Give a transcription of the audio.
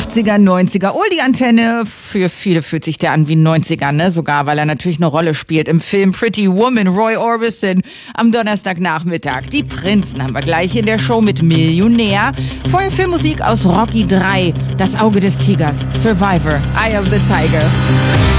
80er, 90er. Oldie-Antenne. Für viele fühlt sich der an wie ein 90er, ne? Sogar, weil er natürlich eine Rolle spielt im Film Pretty Woman, Roy Orbison. Am Donnerstagnachmittag. Die Prinzen haben wir gleich in der Show mit Millionär. Vorher Filmmusik aus Rocky 3. Das Auge des Tigers. Survivor. Eye of the Tiger.